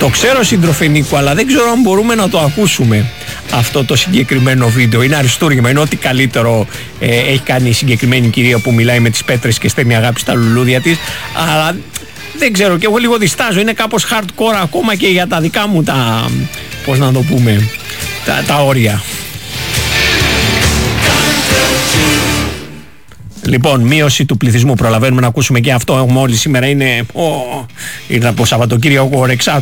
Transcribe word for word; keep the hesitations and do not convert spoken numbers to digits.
Το ξέρω, σύντροφε Νίκο, αλλά δεν ξέρω αν μπορούμε να το ακούσουμε αυτό το συγκεκριμένο βίντεο. Είναι αριστούργημα, είναι ό,τι καλύτερο ε, έχει κάνει η συγκεκριμένη κυρία που μιλάει με τις πέτρες και στέλνει αγάπη στα λουλούδια της. Αλλά δεν ξέρω, και εγώ λίγο διστάζω. Είναι κάπως hardcore ακόμα και για τα δικά μου τα, πώς να το πούμε, τα, τα όρια. Λοιπόν, μείωση του πληθυσμού. Προλαβαίνουμε να ακούσουμε και αυτό. Μόλις σήμερα είναι. Oh, ήρθα από Σαββατοκύριακο Ρεξά.